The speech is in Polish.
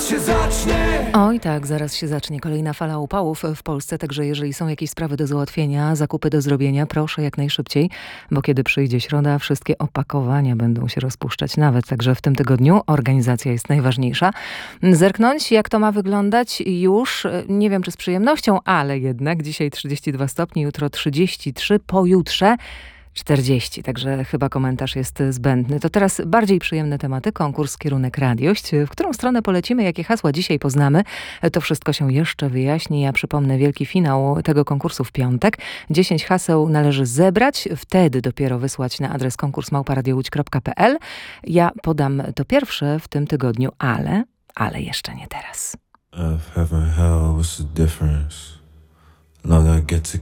zaraz się zacznie. Oj tak, zaraz się zacznie kolejna fala upałów w Polsce, także jeżeli są jakieś sprawy do załatwienia, zakupy do zrobienia, proszę jak najszybciej, bo kiedy przyjdzie środa, wszystkie opakowania będą się rozpuszczać nawet, także w tym tygodniu organizacja jest najważniejsza. Zerknąć, jak to ma wyglądać już, nie wiem czy z przyjemnością, ale jednak dzisiaj 32 stopnie, jutro 33, pojutrze 40, także chyba komentarz jest zbędny. To teraz bardziej przyjemne tematy, konkurs Kierunek Radiość. W którą stronę polecimy, jakie hasła dzisiaj poznamy, to wszystko się jeszcze wyjaśni. Ja przypomnę wielki finał tego konkursu w piątek. 10 haseł należy zebrać, wtedy dopiero wysłać na adres konkurs@radiołódź.pl. Ja podam to pierwsze w tym tygodniu, ale jeszcze nie teraz. Earth, heaven, hell, what's the difference? Long I get to